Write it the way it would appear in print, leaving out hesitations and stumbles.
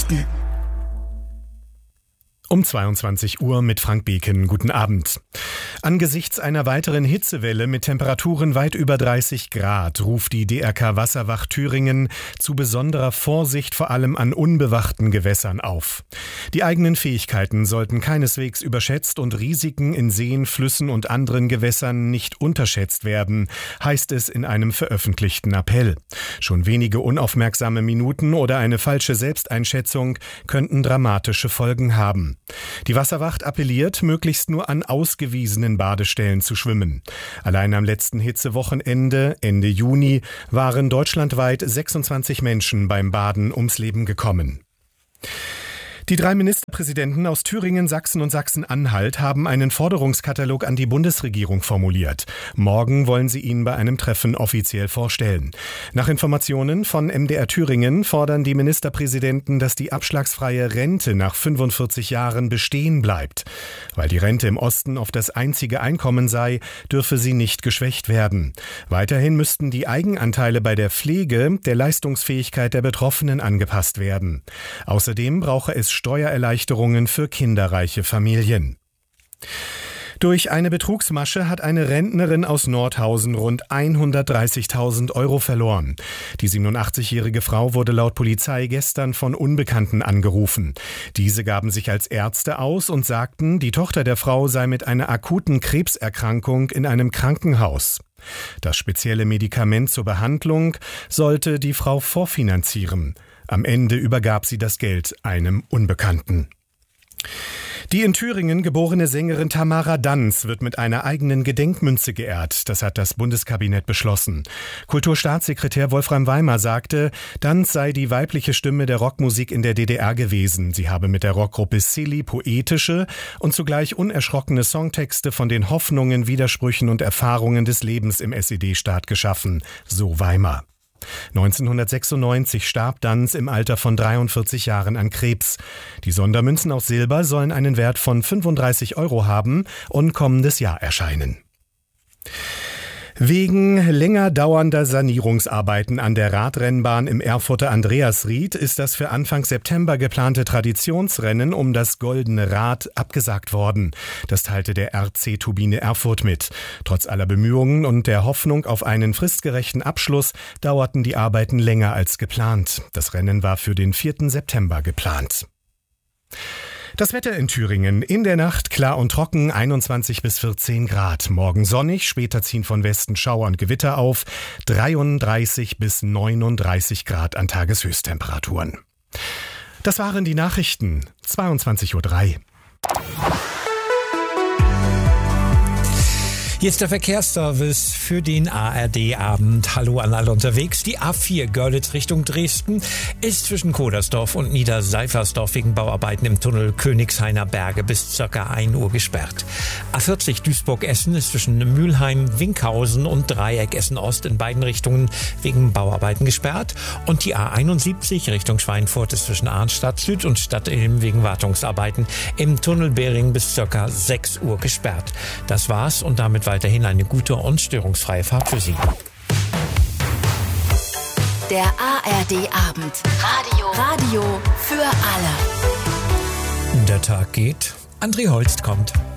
Nachrichten. Um 22 Uhr mit Frank Beken. Guten Abend. Angesichts einer weiteren Hitzewelle mit Temperaturen weit über 30 Grad ruft die DRK Wasserwacht Thüringen zu besonderer Vorsicht vor allem an unbewachten Gewässern auf. Die eigenen Fähigkeiten sollten keineswegs überschätzt und Risiken in Seen, Flüssen und anderen Gewässern nicht unterschätzt werden, heißt es in einem veröffentlichten Appell. Schon wenige unaufmerksame Minuten oder eine falsche Selbsteinschätzung könnten dramatische Folgen haben. Die Wasserwacht appelliert, möglichst nur an ausgewiesenen Badestellen zu schwimmen. Allein am letzten Hitzewochenende, Ende Juni, waren deutschlandweit 26 Menschen beim Baden ums Leben gekommen. Die 3 Ministerpräsidenten aus Thüringen, Sachsen und Sachsen-Anhalt haben einen Forderungskatalog an die Bundesregierung formuliert. Morgen wollen sie ihn bei einem Treffen offiziell vorstellen. Nach Informationen von MDR Thüringen fordern die Ministerpräsidenten, dass die abschlagsfreie Rente nach 45 Jahren bestehen bleibt. Weil die Rente im Osten oft das einzige Einkommen sei, dürfe sie nicht geschwächt werden. Weiterhin müssten die Eigenanteile bei der Pflege der Leistungsfähigkeit der Betroffenen angepasst werden. Außerdem brauche es Steuererleichterungen für kinderreiche Familien. Durch eine Betrugsmasche hat eine Rentnerin aus Nordhausen rund 130.000 Euro verloren. Die 87-jährige Frau wurde laut Polizei gestern von Unbekannten angerufen. Diese gaben sich als Ärzte aus und sagten, die Tochter der Frau sei mit einer akuten Krebserkrankung in einem Krankenhaus. Das spezielle Medikament zur Behandlung sollte die Frau vorfinanzieren. Am Ende übergab sie das Geld einem Unbekannten. Die in Thüringen geborene Sängerin Tamara Danz wird mit einer eigenen Gedenkmünze geehrt. Das hat das Bundeskabinett beschlossen. Kulturstaatssekretär Wolfram Weimer sagte, Danz sei die weibliche Stimme der Rockmusik in der DDR gewesen. Sie habe mit der Rockgruppe Silly poetische und zugleich unerschrockene Songtexte von den Hoffnungen, Widersprüchen und Erfahrungen des Lebens im SED-Staat geschaffen, so Weimer. 1996 starb Danz im Alter von 43 Jahren an Krebs. Die Sondermünzen aus Silber sollen einen Wert von 35 Euro haben und kommendes Jahr erscheinen. Wegen länger dauernder Sanierungsarbeiten an der Radrennbahn im Erfurter Andreasried ist das für Anfang September geplante Traditionsrennen um das Goldene Rad abgesagt worden. Das teilte der RC Turbine Erfurt mit. Trotz aller Bemühungen und der Hoffnung auf einen fristgerechten Abschluss dauerten die Arbeiten länger als geplant. Das Rennen war für den 4. September geplant. Das Wetter in Thüringen. In der Nacht klar und trocken, 21 bis 14 Grad. Morgen sonnig, später ziehen von Westen Schauer und Gewitter auf, 33 bis 39 Grad an Tageshöchsttemperaturen. Das waren die Nachrichten, 22:03 Uhr. Hier ist der Verkehrsservice für den ARD-Abend. Hallo an alle unterwegs. Die A4 Görlitz Richtung Dresden ist zwischen Kodersdorf und Niederseifersdorf wegen Bauarbeiten im Tunnel Königshainer Berge bis ca. 1 Uhr gesperrt. A40 Duisburg-Essen ist zwischen Mülheim, Winkhausen und Dreieck Essen-Ost in beiden Richtungen wegen Bauarbeiten gesperrt. Und die A71 Richtung Schweinfurt ist zwischen Arnstadt Süd und Stadtilm wegen Wartungsarbeiten im Tunnel Bering bis ca. 6 Uhr gesperrt. Das war's und damit weiterhin eine gute und störungsfreie Fahrt für Sie. Der ARD-Abend. Radio für alle. Der Tag geht. André Holst kommt.